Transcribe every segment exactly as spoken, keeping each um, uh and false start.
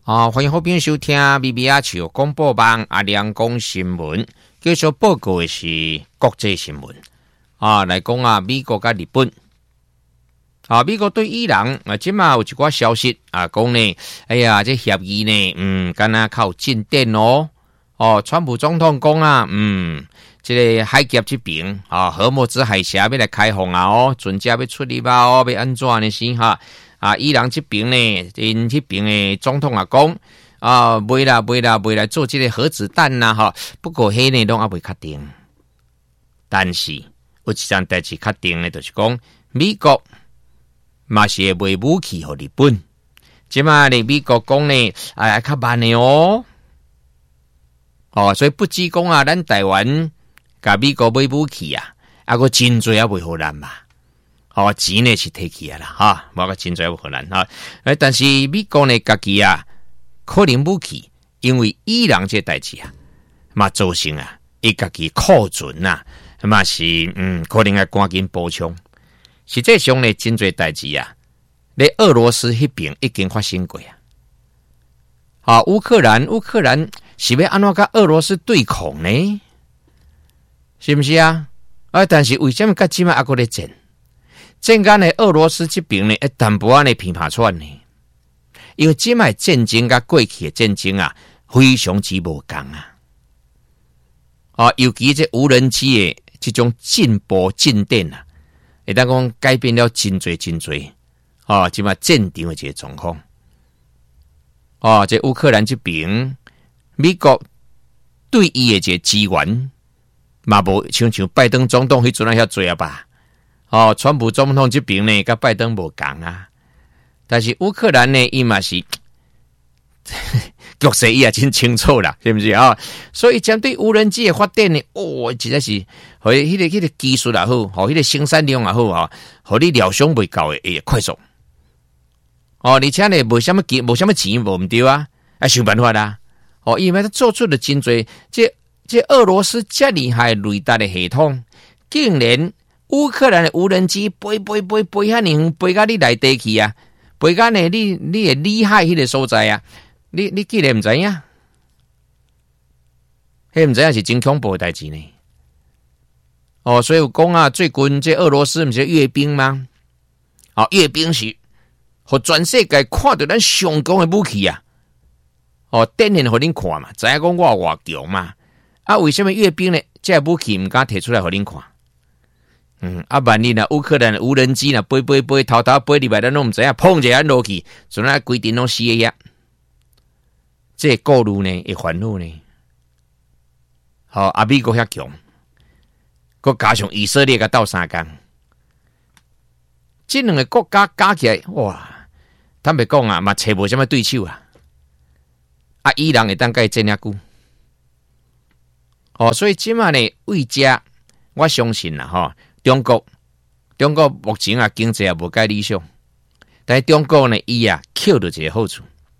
啊，欢迎好朋友收听 B B R 球广播网阿亮讲新闻。继续报告的是国际新闻啊，来讲啊，美国甲日本啊，美国对伊朗啊，即嘛有一寡消息啊，讲呢，哎呀，这协议呢，嗯，敢若较有进展哦。哦，川普总统讲啊，嗯，这个海峡这边啊，荷姆兹海峡要来开放啊，哦，船只要出入啊，哦，要安怎呢？是哈？啊，伊朗这边呢，因这边的总统啊讲啊，未啦未啦未来做这个核子弹呐哈，不过迄呢拢还未确定。但是有一件代志确定的，就是讲美国嘛是会卖武器给日本。即嘛呢，美国讲呢，哎，较慢的哦，哦，所以不只讲啊，咱台湾甲美国买武器啊，啊个真侪也未互咱嘛。哦，钱呢是摕去啊啦，哈，无个真侪有可能哈。诶，但是美国呢，家己啊，可能武器，因为伊朗这代志啊，嘛造成啊，伊家己库存呐，嘛是嗯，可能要赶紧补充。实际上呢，真侪代志啊，咧俄罗斯迄边已经发生过啊。啊，乌克兰，乌克兰是要安怎甲俄罗斯对抗呢？是不是啊？啊，但是为什么甲即摆还搁咧战？正间呢，俄罗斯这边呢，一淡薄仔呢偏拍串呢，因为即卖战争甲过去的战争啊，非常之无共啊。啊，尤其这无人机的这种进步进展啊，会当讲改变了真侪真侪啊，即卖战场的这个状况。啊，这乌克兰这边，美国对伊的这个支援，嘛无像像拜登总统迄阵啊遐多啊吧。哦，川普总统这边呢，跟拜登无共啊，但是乌克兰呢，伊嘛是局势伊也真清楚啦，是不是啊？所以针对无人机的发展呢，哦，实在是，和迄个迄个技术也好，和迄个生产量也好啊，和你料想未够的会快速。哦，而且呢，无什么钱，无什么钱，无唔对啊，啊想办法啦。哦，因为他做出了真侪，这这俄罗斯这厉害雷达的系统，竟然。乌克兰的无人机飞飞飞飞遐尼飞到你内地去啊！飞到呢，你你会厉害迄个所在啊！你你竟然唔知影？迄唔知影是真恐怖的代志呢！哦，所以有讲啊，最近这俄罗斯唔是阅兵吗？哦，阅兵是互全世界看到咱上强的武器啊！哦，展现互恁看嘛，知影讲我偌强嘛？啊，为什么阅兵呢？这武器唔敢摕出来互恁看？嗯，啊，万一呢？乌克兰的无人机呢，飞飞飞，偷偷飞入来，咱拢唔知影，碰一下落去，所以规定拢死个呀。这顾虑呢，会烦恼呢。好、哦，啊，美国遐强，佮加上以色列甲斗相共，这两个国家加起来，哇，坦白讲啊，嘛找无什么对手啊。啊，伊朗会当甲伊争遐久。哦，所以即马呢，为遮，我相信啦，吼。中国，中国目前啊经济也无介理想，但是中国呢，伊啊捡到一个好处，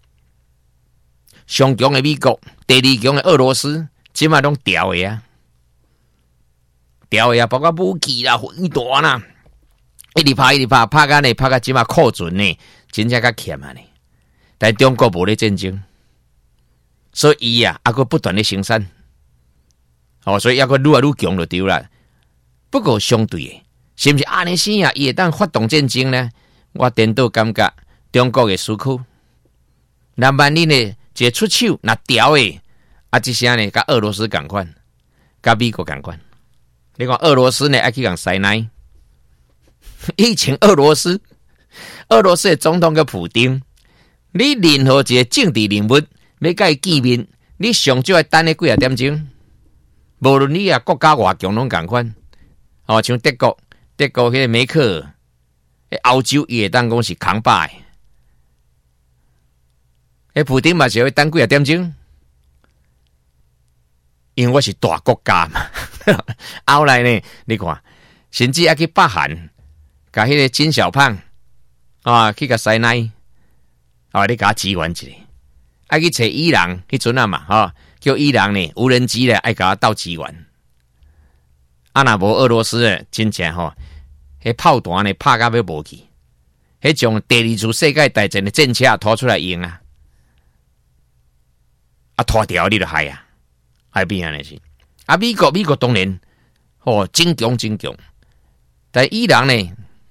上强的美国，第二强的俄罗斯，即马拢调的啊，调的啊，包括武器啦、飞弹啦，一直拍一直拍，拍到呢，拍到即马库存呢，真正较欠啊呢。但中国无咧战争，所以伊啊，还佫不断咧生产，哦，所以抑佫愈来愈强就对啦。不过相对的，是不是阿尼西亚伊会当发动战争呢？我颠倒感觉中国的思考，那万一呢，一个出手那调的，啊，这些呢，甲俄罗斯共款，甲美国共款。你看俄罗斯呢，爱去讲塞奈，以前俄罗斯，俄罗斯的总统叫普丁，你任何一个政治人物要甲伊见面，你上少要等咧几啊点钟，无论你啊国家偌强拢共款。哦，像德国，德国迄个梅克尔，欧洲伊会当讲是扛把的，迄普丁嘛是会等几啊点钟，因为我是大国家嘛。后来呢，你看，甚至还去北韩，甲迄个金小胖啊，去甲塞奈，啊，你甲支援一下，爱去找伊朗迄阵啊嘛，哈，叫伊朗呢无人机咧，爱甲斗支援。啊，若无俄罗斯诶，真正吼，迄炮弹呢拍到要无去，迄种第二次世界大战的战车拖出来用啊！ 啊拖掉你就害啊，害变安尼是。啊，美国美国当然哦真强真强，但伊朗呢，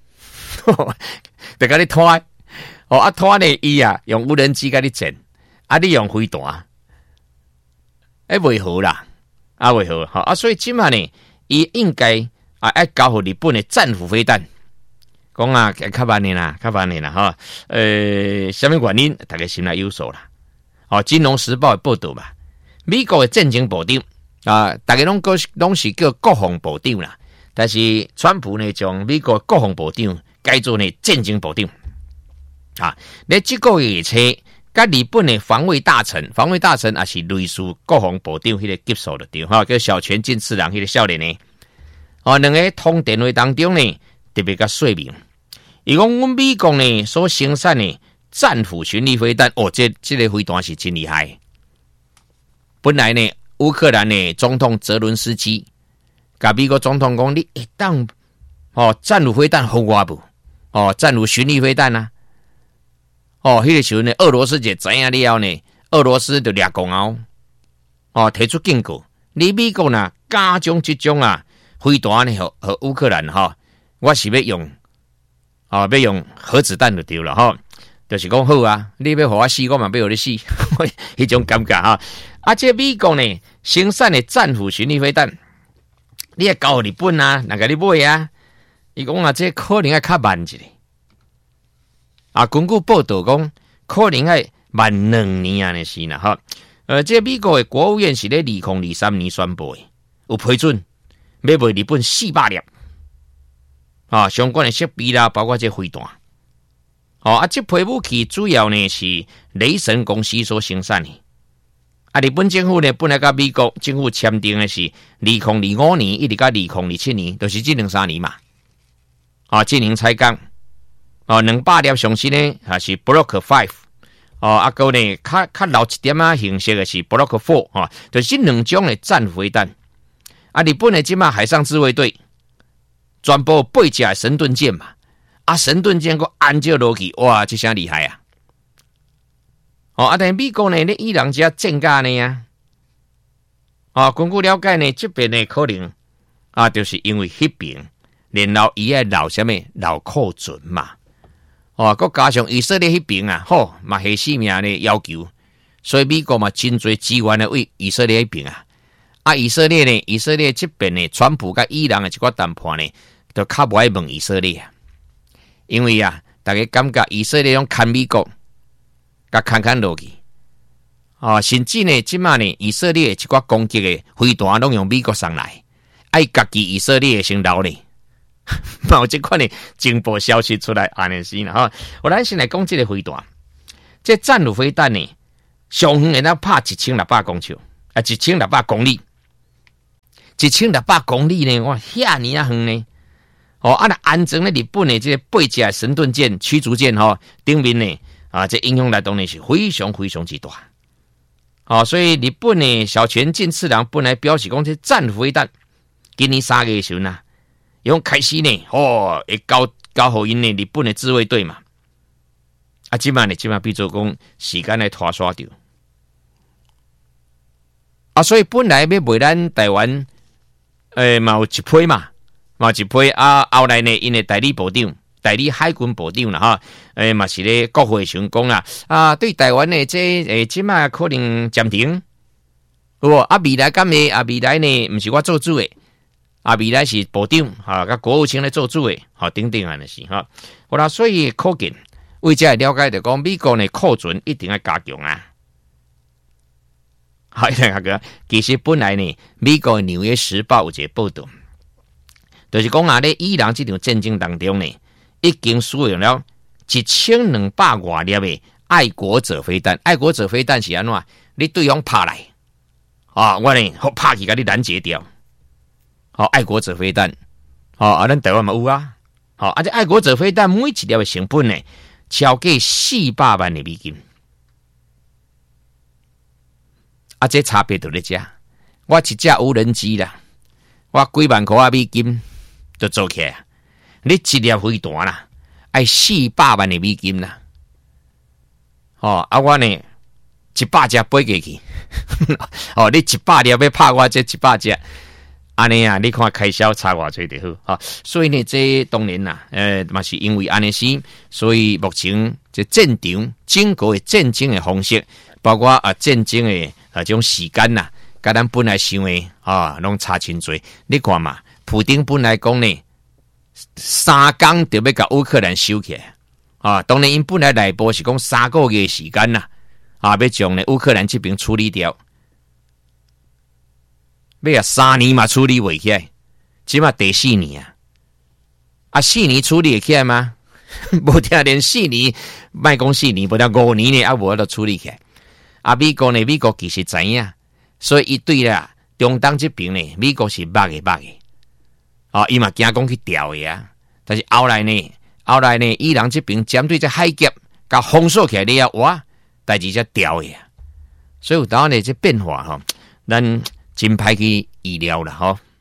就甲你拖哦啊拖呢伊啊用无人机甲你整，啊你用飞弹，哎袂好啦，啊袂好，好啊，所以今嘛呢，伊应该啊爱交互日本的战斧飞弹。讲啊，较慢点啦，较慢点啦，哈，呃，什么原因？大家心内有数啦。哦，《金融时报》的报道嘛，美国的战争部长啊，大家拢个拢是叫国防部长啦，但是川普呢，将美国国防部长改做呢战争部长啊。咧这个月初，甲日本的防卫大臣，防卫大臣也是类似国防部长迄个级数的对，哈，叫小泉进次郎迄个少年呢。哦，两个通电话当中呢，特别甲说明。伊讲，阮美国呢所生产的战斧巡弋飞弹，哦，这这个飞弹是真厉害。本来呢，乌克兰的总统泽伦斯基，甲美国总统讲，你一当哦战斧飞弹互我不？哦，战斧巡弋飞弹啊，哦，迄、那个时候呢，俄罗斯就知影了呢，俄罗斯就掠公后，哦，提出警告，你美国呢加种这种啊飞弹呢，和和乌克兰哈、哦，我是要用。哦，要用核子弹就对了哈，就是讲好啊，你要互我死，我嘛要互你死，迄种感觉哈。啊，这美国呢生产的战斧巡弋飞弹，你也交日本啊，哪个你买啊？伊讲啊，这可能要较慢一点。啊，根据报道讲，可能要慢两年安尼是啦哈。呃，这美国的国务院是咧二零二三年宣布的，有批准要卖日本四百粒。啊，相关的设备啦，包括这飞弹，哦啊，这批武器主要呢是雷神公司所生产的。啊，日本政府呢本来甲美国政府签订的是二零二五年一直到二零二七年，就是这两三年嘛。啊，进行采购，哦，两百粒上新呢啊是 Block Five， 哦啊个呢较较老一点啊形式的是 Block Four， 啊，就是两种的战飞弹。啊，日本的今嘛海上自卫队。全部八架神盾舰嘛，啊神盾舰个按照落去，哇，这啥厉害啊！哦，啊，但美国呢，咧伊朗只战架呢啊，啊，根据了解呢，这边呢可能啊，就是因为迄边，然后伊爱留什么留库存嘛，哦，佮加上以色列迄边啊，吼嘛系性命的要求，所以美国嘛真侪资源的为以色列迄边啊，啊，以色列呢，以色列这边呢，川普甲伊朗的一个谈判呢。就较不爱问以色列啊，因为啊，大家感觉以色列用看美国，甲看看落去，啊，甚至呢，即马呢，以色列一寡攻击的飞弹拢用美国送来，爱家己以色列先留呢，冇这款的情报消息出来，安尼是啦哈。我咱先来讲这个飞弹，这战斧飞弹呢，上远会拍一千六百公尺，啊，一千六百公里，一千六百公里呢，哇，遐尼啊远呢。哦，啊，那安装咧日本的这个八架神盾舰、驱逐舰哈，顶面呢啊，这影响来当然是非常非常之大。哦，所以日本的小泉进次郎本来表示讲这战斧飞弹，今年三月的时候呢，用开始呢，哦，会交交互因呢日本的自卫队嘛。啊，即摆呢，即摆比做讲时间来拖刷掉。啊，所以本来要卖咱台湾，诶，嘛有一批嘛。嘛一批啊，后来呢，因为代理部长、代理海军部长啦哈，诶嘛是咧国会上讲啦，啊对台湾的这诶即卖可能暂停，有无啊未来敢会啊未来呢，毋是我做主诶，啊未来是部长哈，甲国务卿咧做主诶，哈等等安尼是哈，好啦，所以可见为遮了解着讲，美国呢库存一定要加强啊。好，那个其实本来呢，美国《纽约时报》有一个报道。就是讲啊，咧伊朗这场战争当中呢，已经使用了一千两百外粒的爱国者飞弹。爱国者飞弹是安怎？你对方拍来，啊，我呢好拍去，甲你拦截掉。好、哦，爱国者飞弹，好、哦、啊，咱台湾嘛有啊。好、哦，啊，这爱国者飞弹每一粒的成本呢，超过四百万的美金。啊，这差别就在这，我一架无人机啦，我几万块啊美金。就做起来，你一粒飞弹啦，爱四百万的美金啦。哦，啊我呢， 一百只飞过去，哦，你一百粒要拍我这一百只，安尼啊，你看开销差偌济就好啊。所以呢，这当然啦，呃，嘛是因为安尼是，所以目前这战场整个的战争的方式，包括啊战争的啊这种时间呐，甲咱本来想的啊，拢差真多。你看嘛，普丁本来讲呢，三天就要甲乌克兰收起来。啊，当然，因本来内部是讲三个月的时间呐，啊，要将呢乌克兰这边处理掉，要啊三年嘛处理袂起来，起码第四年啊，啊四年处理会起来吗？无听连四年，卖讲四年，无听五年呢，啊无得处理起来。啊，美国呢，美国其实知影，所以伊对啦，中东这边呢，美国是捌嘅捌嘅，啊，伊嘛惊讲去调嘅啊，但是后来呢？后来呢，伊朗这边针对这海峡，甲封锁起来了，哇，代志才调的啊。所以有当呢这变化吼，咱真歹去预料啦吼。